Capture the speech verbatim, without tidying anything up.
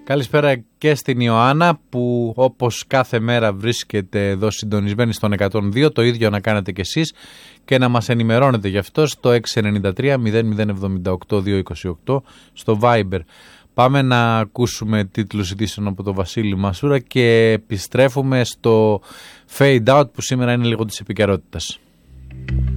Καλησπέρα και στην Ιωάννα που όπως κάθε μέρα βρίσκεται εδώ συντονισμένη στον εκατόν δύο. Το ίδιο να κάνετε κι εσείς και να μας ενημερώνετε γι' αυτό στο έξι εννιά τρία μηδέν μηδέν εβδομήντα οκτώ διακόσια είκοσι οκτώ στο Viber. Πάμε να ακούσουμε τίτλους ειδήσεων από τον Βασίλη Μασούρα και επιστρέφουμε στο Fade Out που σήμερα είναι λίγο της επικαιρότητας.